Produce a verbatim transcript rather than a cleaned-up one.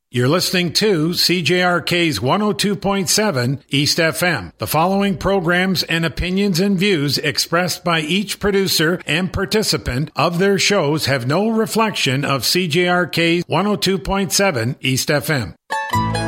You're listening to C J R K's one oh two point seven East F M. The following programs and opinions and views expressed by each producer and participant of their shows have no reflection of C J R K's one oh two point seven East F M.